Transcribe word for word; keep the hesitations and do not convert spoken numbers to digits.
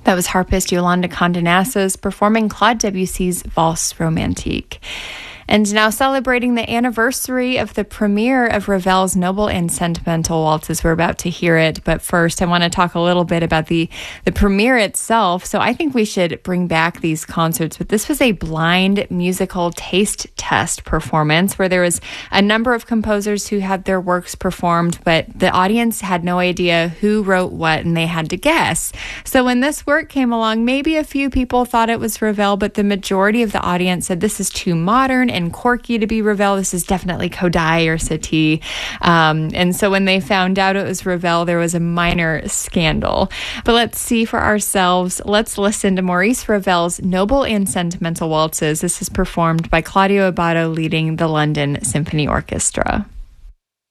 That was harpist Yolanda Condé performing Claude Debussy's Valse Romantique. And now celebrating the anniversary of the premiere of Ravel's Noble and Sentimental Waltzes. We're about to hear it, but first I want to talk a little bit about the, the premiere itself. So I think we should bring back these concerts, but this was a blind musical taste test performance where there was a number of composers who had their works performed, but the audience had no idea who wrote what and they had to guess. So when this work came along, maybe a few people thought it was Ravel, but the majority of the audience said this is too modern and quirky to be Ravel. This is definitely Kodály or Satie. Um, and so when they found out it was Ravel, there was a minor scandal. But let's see for ourselves. Let's listen to Maurice Ravel's Noble and Sentimental Waltzes. This is performed by Claudio Abbado leading the London Symphony Orchestra.